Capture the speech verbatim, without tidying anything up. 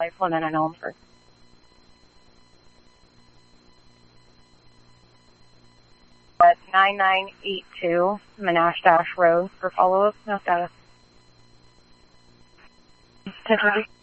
Lifeline and Elmford. At nine nine eight two Monash Dash Road for follow-up. No status. ten thirty.